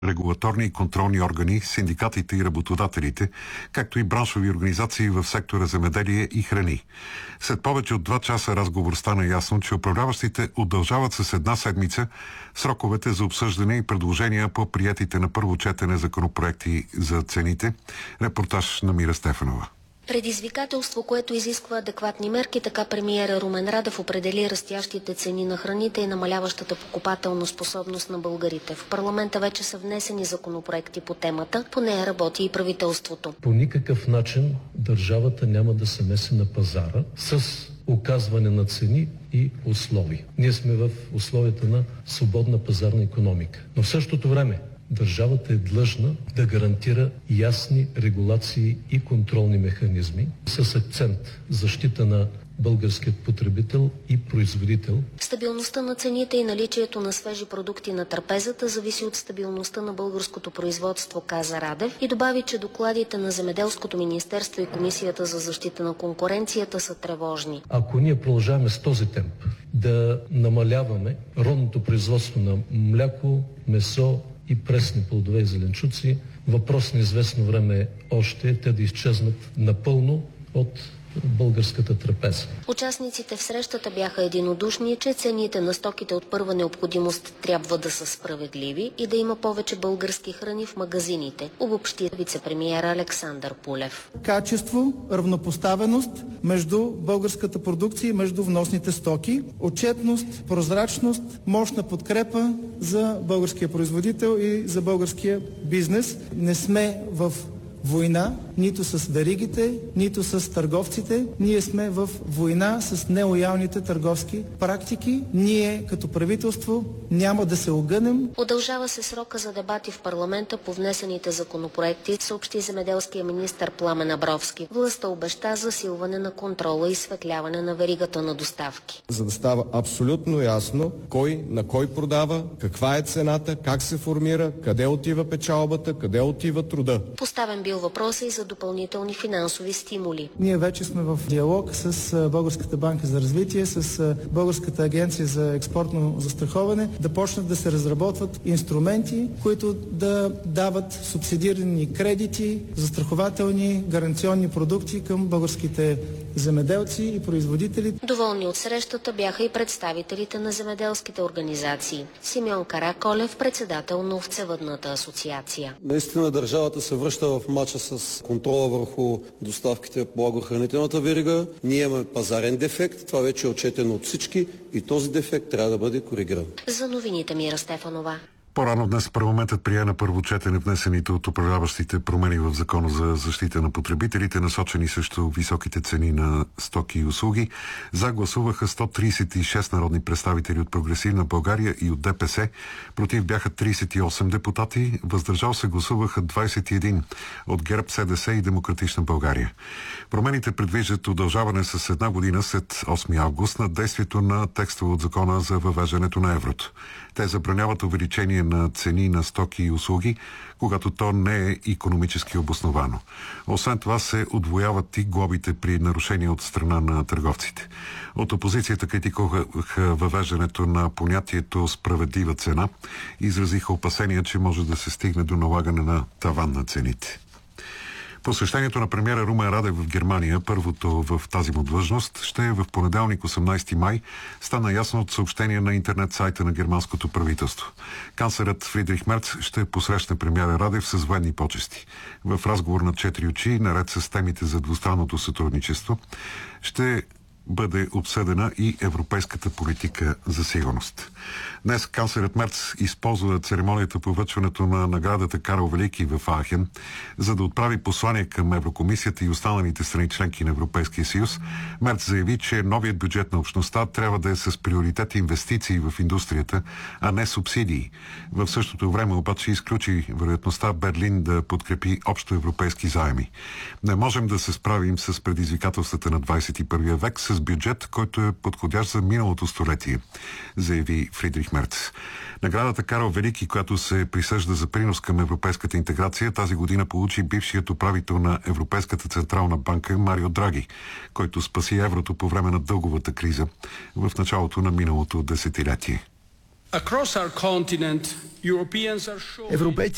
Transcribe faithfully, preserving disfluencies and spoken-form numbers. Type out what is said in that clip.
регулаторни и контролни органи, синдикатите и работодателите, както и браншови организации в сектора земеделие и храни. След повече от два часа разговор стана ясно, че управляващите удължават с една седмица сроковете за обсъждане и предложения по приетите на първо четене законопроекти за цените. Репортаж на Мира Стефанова. Предизвикателство, което изисква адекватни мерки, така премиера Румен Радев определи растящите цени на храните и намаляващата покупателна способност на българите. В парламента вече са внесени законопроекти по темата, по нея работи и правителството. По никакъв начин държавата няма да се меси на пазара с оказване на цени и условия. Ние сме в условията на свободна пазарна икономика. Но в същото време държавата е длъжна да гарантира ясни регулации и контролни механизми с акцент защита на българският потребител и производител. Стабилността на цените и наличието на свежи продукти на трапезата зависи от стабилността на българското производство, каза Радев, и добави, че докладите на Земеделското министерство и Комисията за защита на конкуренцията са тревожни. Ако ние продължаваме с този темп да намаляваме родното производство на мляко, месо и пресни плодове и зеленчуци, въпрос на известно време е още те да изчезнат напълно от българската трапеза. Участниците в срещата бяха единодушни, че цените на стоките от първа необходимост трябва да са справедливи и да има повече български храни в магазините, обобщи вицепремиер Александър Пулев. Качество, равнопоставеност между българската продукция и между вносните стоки, отчетност, прозрачност, мощна подкрепа за българския производител и за българския бизнес. Не сме в война нито с веригите, нито с търговците. Ние сме в война с нелоялните търговски практики. Ние като правителство няма да се огънем. Удължава се срока за дебати в парламента по внесените законопроекти, съобщи земеделския министър Пламен Абровски. Властта обеща засилване на контрола и светляване на веригата на доставки. За да става абсолютно ясно кой на кой продава, каква е цената, как се формира, къде отива печалбата, къде отива труда. Поставен бил въпроса и за допълнителни финансови стимули. Ние вече сме в диалог с Българската банка за развитие, с Българската агенция за експортно застраховане, да почнат да се разработват инструменти, които да дават субсидирани кредити, застрахователни, гаранционни продукти към българските земеделци и производители. Доволни от срещата бяха и представителите на земеделските организации. Симеон Караколев, председател на Овцевъдната асоциация. Наистина държавата се връща в матча с контрола върху доставките по агрохранителната верига. Ние имаме пазарен дефект, това вече е отчетено от всички и този дефект трябва да бъде коригиран. За новините Мира Стефанова. По-рано днес парламентът прие на първо четене внесените от управляващите промени в Закона за защита на потребителите, насочени срещу високите цени на стоки и услуги. За гласуваха сто тридесет и шест народни представители от Прогресивна България и от ДПС. Против бяха тридесет и осем депутати. Въздържал се гласуваха двадесет и един от ГЕРБ, СДС и Демократична България. Промените предвиждат удължаване с една година след осми август на действието на текстове от Закона за въвеждането на еврото. Те забраняват увеличение на цени на стоки и услуги, когато то не е икономически обосновано. Освен това се удвояват и глобите при нарушения от страна на търговците. От опозицията критикуваха въвеждането на понятието справедлива цена и изразиха опасения, че може да се стигне до налагане на таван на цените. Посещението на премиера Румен Радев в Германия, първото в тази му длъжност, ще е в понеделник, осемнадесети май, стана ясно от съобщение на интернет сайта на германското правителство. Канцлерът Фридрих Мерц ще посрещне премиера Радев с военни почести. В разговор на четири очи, наред с темите за двустранното сътрудничество, ще бъде обсъдена и европейската политика за сигурност. Днес канцлерът Мерц използва церемонията по връчването на наградата Карл Велики в Аахен, за да отправи послание към Еврокомисията и останалите страни членки на Европейския съюз. Мерц заяви, че новият бюджет на общността трябва да е с приоритет инвестиции в индустрията, а не субсидии. В същото време обаче изключи вероятността Берлин да подкрепи общо европейски заеми. Не можем да се справим с предизвикателствата на двадесет и първия век с бюджет, който е подходящ за миналото столетие, заяви Фридрих Мерц. Наградата Карл Велики, която се присъжда за принос към европейската интеграция, тази година получи бившият управител на Европейската централна банка Марио Драги, който спаси еврото по време на дълговата криза в началото на миналото десетилетие. Европейци